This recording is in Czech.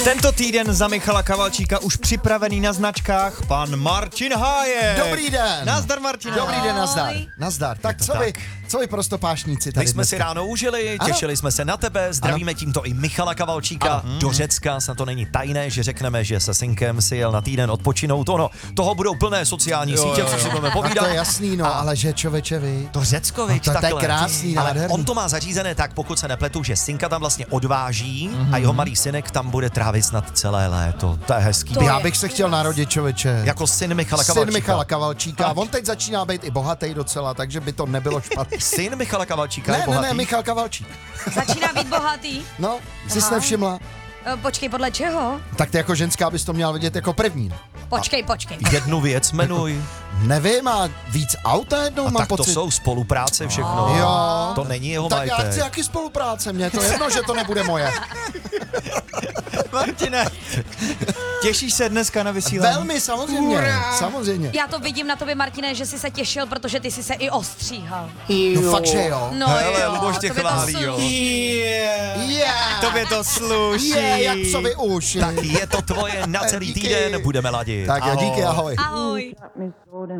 Tento týden za Michala Kavalčíka už připravený na značkách pan Martin Hájek. Dobrý den. Nazdar, Martin. Dobrý den, nazdar. Nazdar. Tak co vy prostopášníci tady My jsme dneska? si ráno užili, těšili jsme se na tebe, zdravíme tímto i Michala Kavalčíka do Řecka, snad to není tajné, že řekneme, že se synkem si jel na týden odpočinout, toho budou plné sociální sítě, co si budeme Tak povídat. to je jasný, no, ale že člověče vy. To Řecko, viď, to je takhle. krásný, Ale nádherný. on to má zařízené tak, pokud se nepletu, že synka tam vlastně odváží a jeho malý synek tam bude trávit snad celé léto. To je hezký. Já bych se chtěl narodit, člověče. Jako syn Michala Kavalčíka. Syn Michala Kavalčíka. On teď začíná být i bohatý docela, takže by to nebylo špatné. Syn Michala Kavalčíka je bohatý. Ne, Michal Kavalčík. Začíná být bohatý. No, jsi Aha. nevšimla. Počkej, podle čeho? Tak ty jako ženská bys to měla vidět jako první. Počkej. Jednu věc jmenuj. Nevím, má víc auta jednou, A mám tak to pocit. jsou spolupráce všechno. Jo. To není jeho Tak já majetek. chci jaký spolupráce, mně to jedno, že to nebude moje. Martine, těšíš se dneska na vysílání? Velmi, samozřejmě. Já to vidím na tobě, Martine, že jsi se těšil, protože ty jsi se i ostříhal. No fakt, že jo. No Hele, jo, Luboš tě tobě to chválí, jo. sluší. Yeah. Tobě to sluší. Jak psovi uši. Tak je to tvoje na celý Díky. týden, budeme ladit. Tak jo, díky, ahoj. Ahoj.